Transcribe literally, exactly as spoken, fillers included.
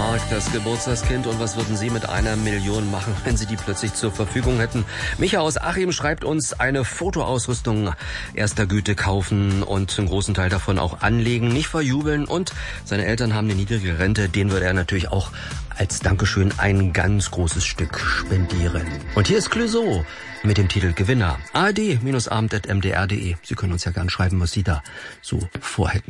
Mark, das Geburtstagskind. Und was würden Sie mit einer Million machen, wenn Sie die plötzlich zur Verfügung hätten? Micha aus Achim schreibt uns, eine Fotoausrüstung erster Güte kaufen und einen großen Teil davon auch anlegen, nicht verjubeln. Und seine Eltern haben eine niedrige Rente, denen würde er natürlich auch als Dankeschön ein ganz großes Stück spendieren. Und hier ist Clouseau mit dem Titel Gewinner. A R D Abend at m d r punkt d e. Sie können uns ja gerne schreiben, was Sie da so vorhätten.